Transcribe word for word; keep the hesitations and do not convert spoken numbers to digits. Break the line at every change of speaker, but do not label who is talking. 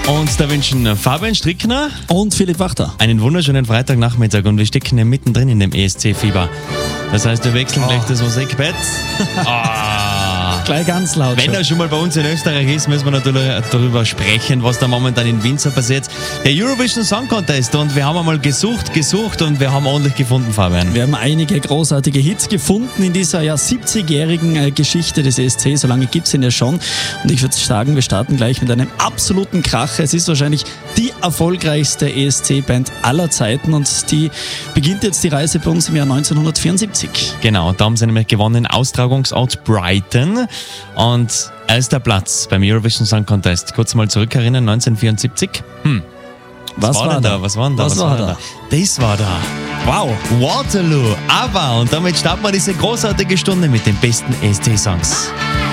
Und da wünschen Fabian Strickner
und Philipp Wachter
einen wunderschönen Freitagnachmittag und wir stecken ja mittendrin in dem E S C-Fieber. Das heißt, wir wechseln oh. gleich das Musikbett. Ah.
Gleich ganz laut.
Wenn
schon.
er schon mal bei uns in Österreich ist, müssen wir natürlich darüber sprechen, was da momentan in Wien so passiert. Der Eurovision Song Contest und wir haben einmal gesucht, gesucht und wir haben ordentlich gefunden, Fabian.
Wir haben einige großartige Hits gefunden in dieser ja siebzigjährigen Geschichte des E S C. So lange gibt es ihn ja schon. Und ich würde sagen, wir starten gleich mit einem absoluten Kracher. Es ist wahrscheinlich die erfolgreichste E S C-Band aller Zeiten und die beginnt jetzt die Reise bei uns im Jahr neunzehnhundertvierundsiebzig.
Genau, da haben sie nämlich gewonnen, Austragungsort Brighton und erster Platz beim Eurovision Song Contest. Kurz mal zurückerinnern, neunzehnhundertvierundsiebzig. Hm. Was, was war, war denn da? da? Was war denn da?
Was,
Was
war,
war
da?
da? Das war da. Wow, Waterloo, aber und damit starten wir diese großartige Stunde mit den besten E S C-Songs.